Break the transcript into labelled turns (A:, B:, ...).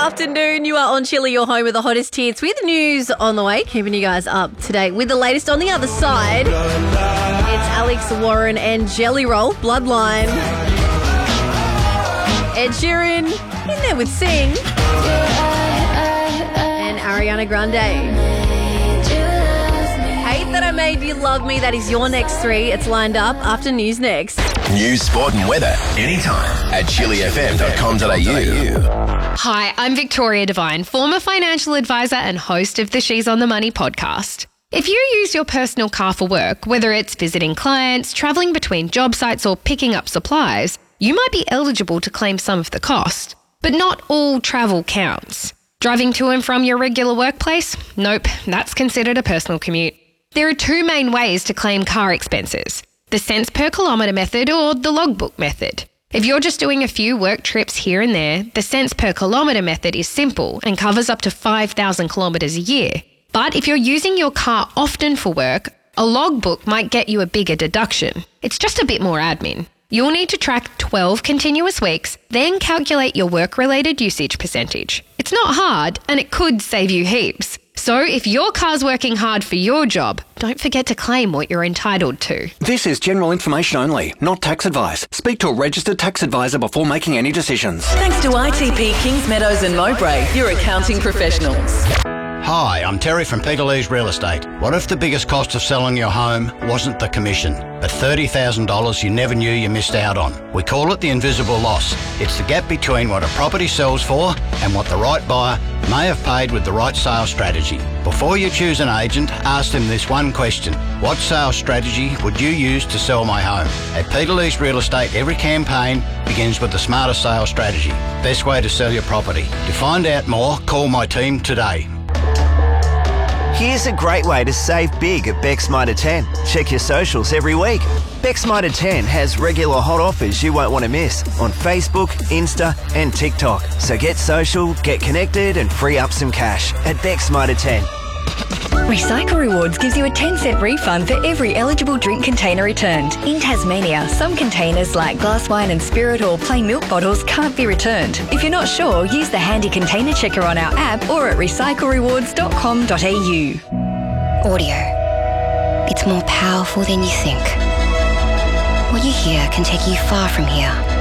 A: afternoon. You are on Chilli, your home with the hottest hits with news on the way, keeping you guys up to date with the latest. On the other side, it's Alex Warren and Jelly Roll, Bloodline. Ed Sheeran in there with Sing. And Ariana Grande. Hate That I Made You Love Me. That is your next three. It's lined up after news next.
B: News, sport and weather anytime at chillifm.com.au.
C: Hi, I'm Victoria Devine, former financial advisor and host of the She's on the Money podcast. If you use your personal car for work, whether it's visiting clients, travelling between job sites or picking up supplies, you might be eligible to claim some of the cost. But not all travel counts. Driving to and from your regular workplace? Nope, that's considered a personal commute. There are two main ways to claim car expenses: the cents per kilometre method or the logbook method. If you're just doing a few work trips here and there, the cents per kilometre method is simple and covers up to 5,000 kilometres a year. But if you're using your car often for work, a logbook might get you a bigger deduction. It's just a bit more admin. You'll need to track 12 continuous weeks, then calculate your work-related usage percentage. It's not hard, and it could save you heaps. So if your car's working hard for your job, don't forget to claim what you're entitled to.
D: This is general information only, not tax advice. Speak to a registered tax advisor before making any decisions.
E: Thanks to ITP Kings Meadows and Mowbray, your accounting professionals.
F: Hi, I'm Terry from Peterlee's Real Estate. What if the biggest cost of selling your home wasn't the commission, but $30,000 you never knew you missed out on? We call it the invisible loss. It's the gap between what a property sells for and what the right buyer may have paid with the right sales strategy. Before you choose an agent, ask them this one question: what sales strategy would you use to sell my home? At Peterlee's Real Estate, every campaign begins with the smartest sales strategy. Best way to sell your property. To find out more, call my team today.
G: Here's a great way to save big at Beck's Mitre 10. Check your socials every week. Beck's Mitre 10 has regular hot offers you won't want to miss on Facebook, Insta and TikTok. So get social, get connected and free up some cash at Beck's Mitre 10.
H: Recycle Rewards gives you a 10-cent refund for every eligible drink container returned. In Tasmania, some containers like glass wine and spirit or plain milk bottles can't be returned. If you're not sure, use the handy container checker on our app or at recyclerewards.com.au.
I: Audio. It's more powerful than you think. What you hear can take you far from here.